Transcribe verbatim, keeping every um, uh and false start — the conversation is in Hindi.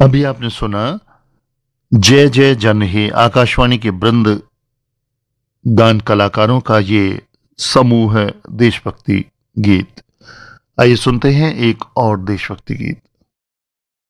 अभी आपने सुना जय जय जनही, आकाशवाणी के वृंद गान कलाकारों का ये समूह है देशभक्ति गीत। आइए सुनते हैं एक और देशभक्ति गीत।